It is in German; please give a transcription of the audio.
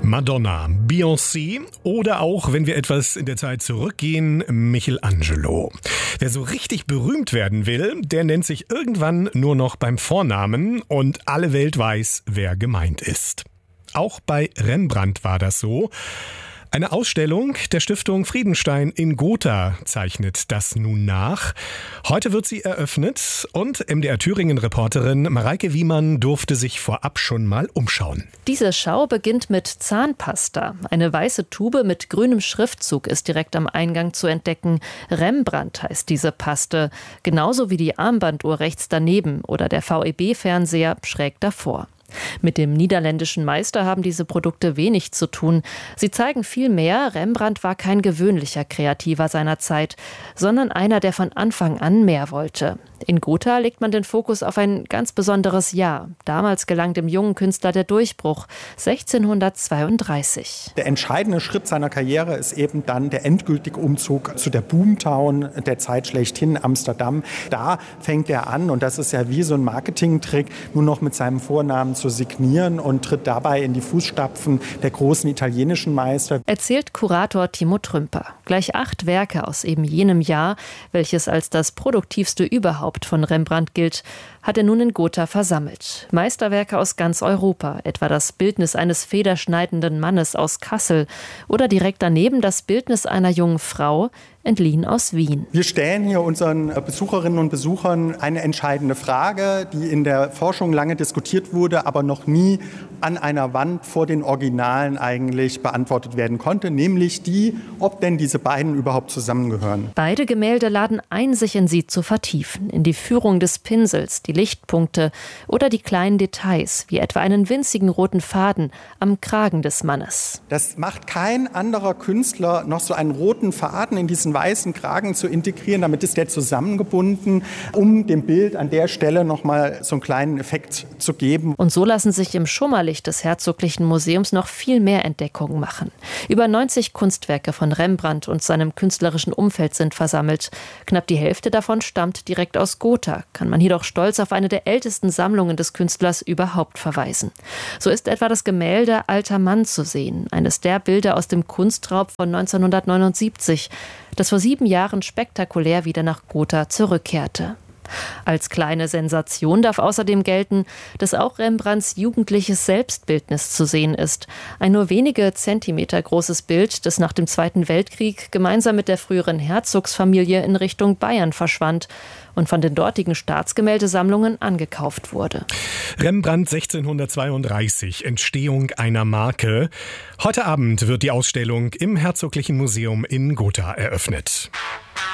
Madonna, Beyoncé oder auch, wenn wir etwas in der Zeit zurückgehen, Michelangelo. Wer so richtig berühmt werden will, der nennt sich irgendwann nur noch beim Vornamen und alle Welt weiß, wer gemeint ist. Auch bei Rembrandt war das so. Eine Ausstellung der Stiftung Friedenstein in Gotha zeichnet das nun nach. Heute wird sie eröffnet und MDR-Thüringen-Reporterin Mareike Wiemann durfte sich vorab schon mal umschauen. Diese Schau beginnt mit Zahnpasta. Eine weiße Tube mit grünem Schriftzug ist direkt am Eingang zu entdecken. Rembrandt heißt diese Paste, genauso wie die Armbanduhr rechts daneben oder der VEB-Fernseher schräg davor. Mit dem niederländischen Meister haben diese Produkte wenig zu tun. Sie zeigen vielmehr, Rembrandt war kein gewöhnlicher Kreativer seiner Zeit, sondern einer, der von Anfang an mehr wollte. In Gotha legt man den Fokus auf ein ganz besonderes Jahr. Damals gelang dem jungen Künstler der Durchbruch, 1632. Der entscheidende Schritt seiner Karriere ist eben dann der endgültige Umzug zu der Boomtown der Zeit schlechthin, Amsterdam. Da fängt er an, und das ist ja wie so ein Marketingtrick, nur noch mit seinem Vornamen zu signieren und tritt dabei in die Fußstapfen der großen italienischen Meister. Erzählt Kurator Timo Trümper. Gleich 8 Werke aus eben jenem Jahr, welches als das produktivste überhaupt von Rembrandt gilt, hat er nun in Gotha versammelt. Meisterwerke aus ganz Europa, etwa das Bildnis eines federschneidenden Mannes aus Kassel oder direkt daneben das Bildnis einer jungen Frau, entliehen aus Wien. Wir stellen hier unseren Besucherinnen und Besuchern eine entscheidende Frage, die in der Forschung lange diskutiert wurde, aber noch nie an einer Wand vor den Originalen eigentlich beantwortet werden konnte, nämlich die, ob denn diese beiden überhaupt zusammengehören. Beide Gemälde laden ein, sich in sie zu vertiefen, in die Führung des Pinsels, die Lichtpunkte oder die kleinen Details, wie etwa einen winzigen roten Faden am Kragen des Mannes. Das macht kein anderer Künstler, noch so einen roten Faden in diesen weißen Kragen zu integrieren. Damit ist der zusammengebunden, um dem Bild an der Stelle nochmal so einen kleinen Effekt zu geben. Und so lassen sich im Schummerlicht des Herzoglichen Museums noch viel mehr Entdeckungen machen. Über 90 Kunstwerke von Rembrandt und seinem künstlerischen Umfeld sind versammelt. Knapp die Hälfte davon stammt direkt aus Gotha, kann man jedoch stolz auf eine der ältesten Sammlungen des Künstlers überhaupt verweisen. So ist etwa das Gemälde Alter Mann zu sehen, eines der Bilder aus dem Kunstraub von 1979, das vor 7 Jahren spektakulär wieder nach Gotha zurückkehrte. Als kleine Sensation darf außerdem gelten, dass auch Rembrandts jugendliches Selbstbildnis zu sehen ist. Ein nur wenige Zentimeter großes Bild, das nach dem Zweiten Weltkrieg gemeinsam mit der früheren Herzogsfamilie in Richtung Bayern verschwand und von den dortigen Staatsgemäldesammlungen angekauft wurde. Rembrandt 1632, Entstehung einer Marke. Heute Abend wird die Ausstellung im Herzoglichen Museum in Gotha eröffnet.